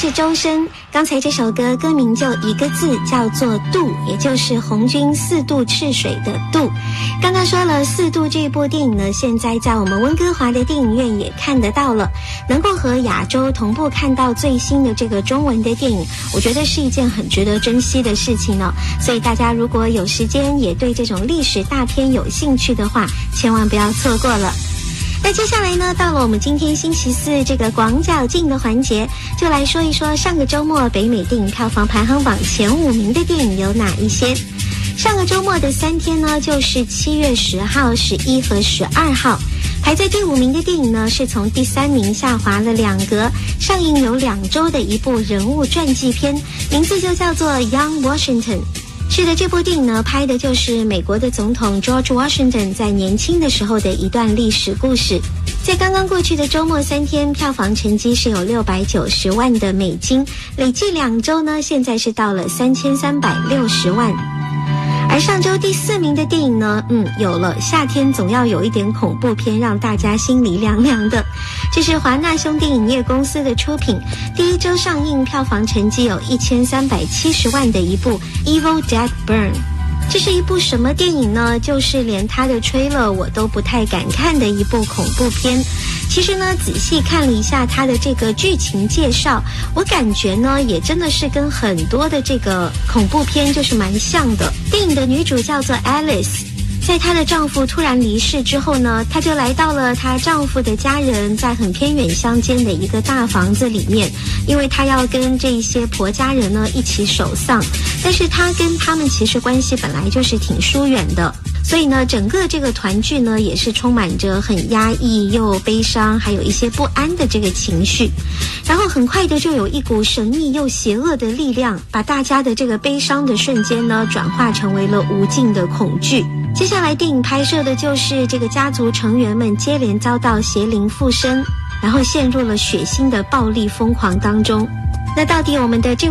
是周深，刚才这首歌歌名就一个字，叫做渡，也就是红军四渡赤水的渡。刚刚说了四渡这部电影呢，现在在我们温哥华的电影院也看得到了，能够和亚洲同步看到最新的这个中文的电影，我觉得是一件很值得珍惜的事情呢。所以大家如果有时间也对这种历史大片有兴趣的话，千万不要错过了。那接下来呢，到了我们今天星期四这个广角镜的环节，就来说一说上个周末北美电影票房排行榜前5名的电影有哪一些。上个周末的3天呢，就是7月10号、11和12号。排在第5名的电影呢，是从第3名下滑了2格，上映有2周的一部人物传记片，名字就叫做 Young Washington。是的，这部电影呢，拍的就是美国的总统 George Washington 在年轻的时候的一段历史故事。在刚刚过去的周末3天，票房成绩是有690万的美金，累计2周呢，现在是到了3360万。而上周第4名的电影呢，有了夏天总要有一点恐怖片，让大家心里凉凉的。这是华纳兄弟影业公司的出品，第1周上映票房成绩有1370万的一部 Evil Dead Burn。这是一部什么电影呢？就是连它的trailer我都不太敢看的一部恐怖片。其实呢，仔细看了一下它的这个剧情介绍，我感觉呢，也真的是跟很多的这个恐怖片就是蛮像的。电影的女主叫做 Alice，在她的丈夫突然离世之后呢，她就来到了她丈夫的家人在很偏远乡间的一个大房子里面，因为她要跟这一些婆家人呢一起守丧，但是她跟他们其实关系本来就是挺疏远的，所以呢，整个这个团聚呢也是充满着很压抑又悲伤，还有一些不安的这个情绪。然后很快的就有一股神秘又邪恶的力量，把大家的这个悲伤的瞬间呢转化成为了无尽的恐惧。接下来电影拍摄的就是这个家族成员们接连遭到邪灵附身，然后陷入了血腥的暴力疯狂当中。那到底我们的这